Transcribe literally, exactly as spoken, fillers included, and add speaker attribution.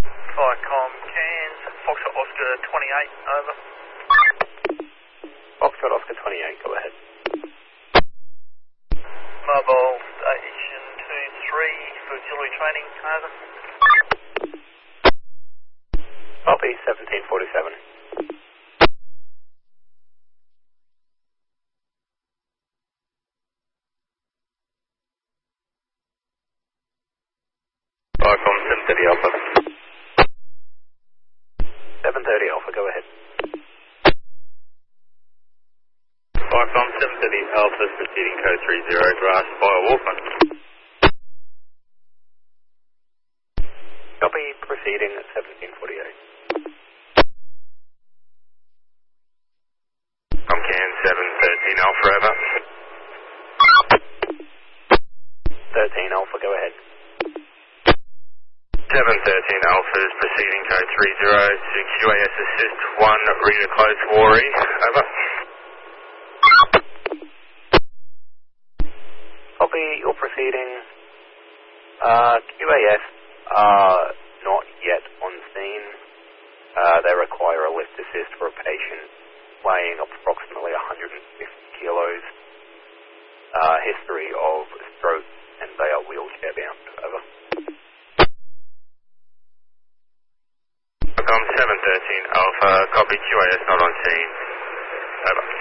Speaker 1: Vicom Cairns, Foxtrot Oscar twenty-eight, over.
Speaker 2: Foxtrot Oscar twenty-eight, go ahead.
Speaker 1: Mobile Station two three for auxiliary training, over.
Speaker 2: Copy, seventeen forty-seven.
Speaker 3: Vicom seven thirty Alpha.
Speaker 2: seven thirty Alpha, go ahead.
Speaker 3: Vicom seven thirty Alpha, proceeding code three zero, grass via Walkman.
Speaker 2: Copy, proceeding at seventeen forty-eight.
Speaker 3: I'm Cairns seven thirteen Alpha, over.
Speaker 2: thirteen Alpha, go ahead.
Speaker 3: seven thirteen Alpha is proceeding code three zero to Q A S assist one, reader close Wari, over.
Speaker 2: Copy, you're proceeding. Uh, Q A S are not yet on scene. Uh, they require a lift assist for a patient weighing approximately one hundred fifty kilos. Uh, history of stroke, and they are wheelchair bound, over.
Speaker 3: Vicom seven thirteen Alpha, copy Q A S not on scene, over.